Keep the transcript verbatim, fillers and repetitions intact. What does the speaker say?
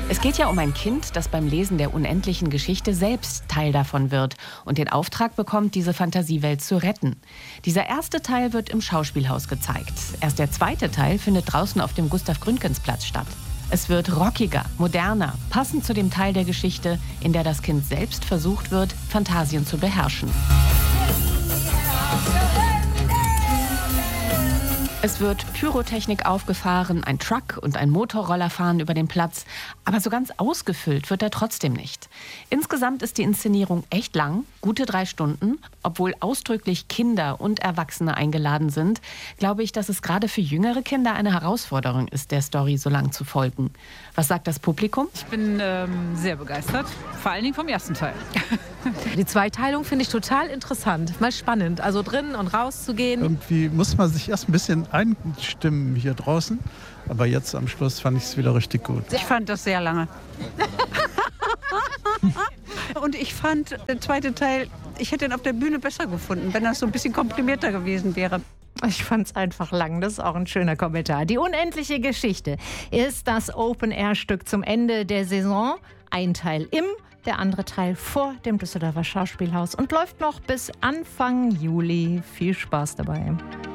Es geht ja um ein Kind, das beim Lesen der unendlichen Geschichte selbst Teil davon wird und den Auftrag bekommt, diese Fantasiewelt zu retten. Dieser erste Teil wird im Schauspielhaus gezeigt. Erst der zweite Teil findet draußen auf dem Gustav-Gründgens-Platz statt. Es wird rockiger, moderner, passend zu dem Teil der Geschichte, in der das Kind selbst versucht wird, Phantasien zu beherrschen. Es wird Pyrotechnik aufgefahren, ein Truck und ein Motorroller fahren über den Platz. Aber so ganz ausgefüllt wird er trotzdem nicht. Insgesamt ist die Inszenierung echt lang, gute drei Stunden. Obwohl ausdrücklich Kinder und Erwachsene eingeladen sind, glaube ich, dass es gerade für jüngere Kinder eine Herausforderung ist, der Story so lang zu folgen. Was sagt das Publikum? Ich bin ähm, sehr begeistert, vor allen Dingen vom ersten Teil. Die Zweiteilung finde ich total interessant, mal spannend, also drin und raus zu gehen. Irgendwie muss man sich erst ein bisschen einstimmen hier draußen, aber jetzt am Schluss fand ich es wieder richtig gut. Ich fand das sehr lange. Und ich fand der zweite Teil, ich hätte ihn auf der Bühne besser gefunden, wenn das so ein bisschen komprimierter gewesen wäre. Ich fand es einfach lang, das ist auch ein schöner Kommentar. Die unendliche Geschichte ist das Open-Air-Stück zum Ende der Saison. Ein Teil im, der andere Teil vor dem Düsseldorfer Schauspielhaus und läuft noch bis Anfang Juli. Viel Spaß dabei.